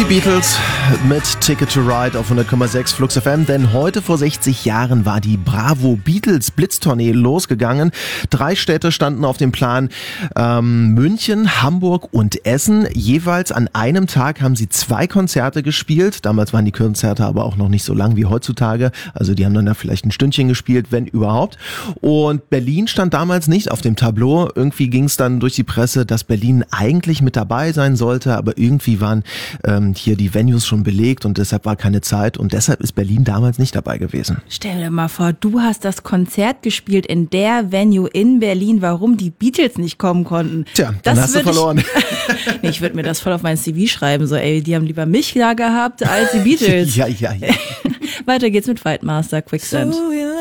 Beatles mit Ticket to Ride auf 100,6 Flux FM, denn heute vor 60 Jahren war die Bravo Beatles Blitztournee losgegangen. 3 Städte standen auf dem Plan, München, Hamburg und Essen. Jeweils an einem Tag haben sie 2 Konzerte gespielt. Damals waren die Konzerte aber auch noch nicht so lang wie heutzutage. Also die haben dann da vielleicht ein Stündchen gespielt, wenn überhaupt. Und Berlin stand damals nicht auf dem Tableau. Irgendwie ging es dann durch die Presse, dass Berlin eigentlich mit dabei sein sollte, aber irgendwie waren hier die Venues schon belegt und deshalb war keine Zeit und deshalb ist Berlin damals nicht dabei gewesen. Stell dir mal vor, du hast das Konzert gespielt in der Venue in Berlin, warum die Beatles nicht kommen konnten. Tja, dann hast du verloren. Nee, ich würde mir das voll auf mein CV schreiben, so die haben lieber mich da gehabt als die Beatles. Ja. Weiter geht's mit Waldmaster Quicksand.